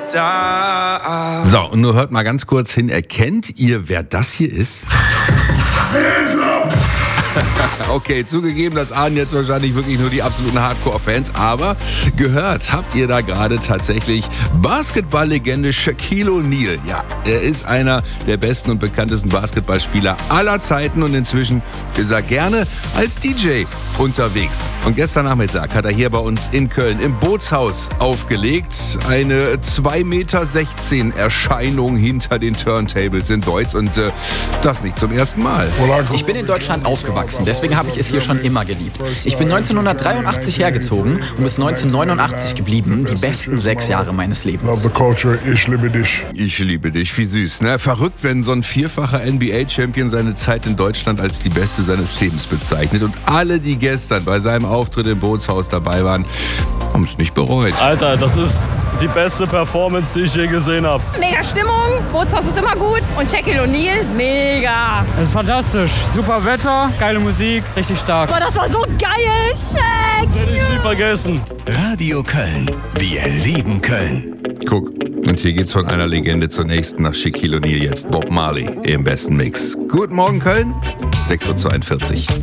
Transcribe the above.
da. So, und nur hört mal ganz kurz hin. Erkennt ihr, wer das hier ist? Okay, zugegeben, das ahnen jetzt wahrscheinlich wirklich nur die absoluten Hardcore-Fans, aber gehört habt ihr da gerade tatsächlich Basketball-Legende Shaquille O'Neal. Ja, er ist einer der besten und bekanntesten Basketballspieler aller Zeiten und inzwischen ist er gerne als DJ unterwegs. Und gestern Nachmittag hat er hier bei uns in Köln im Bootshaus aufgelegt. Eine 2,16 Meter Erscheinung hinter den Turntables in Deutsch und das nicht zum ersten Mal. Ich bin in Deutschland aufgewachsen, deswegen habe ich es hier schon immer geliebt. Ich bin 1983 hergezogen und bis 1989 geblieben, die besten 6 Jahre meines Lebens. Ich liebe dich. Ich liebe dich, wie süß, ne? Verrückt, wenn so ein vierfacher NBA-Champion seine Zeit in Deutschland als die beste seines Lebens bezeichnet. Und alle, die gestern bei seinem Auftritt im Bootshaus dabei waren, haben es nicht bereut. Alter, das ist die beste Performance, die ich je gesehen habe. Mega Stimmung, Bootshaus ist immer gut und Shaquille O'Neal, mega. Es ist fantastisch, super Wetter, geile Musik, richtig stark. Boah, das war so geil, Shaq! Das werde ich nie vergessen. Radio Köln, wir lieben Köln. Guck, und hier geht's von einer Legende zur nächsten nach Shaquille O'Neal jetzt. Bob Marley im besten Mix. Guten Morgen Köln, 6:42 Uhr.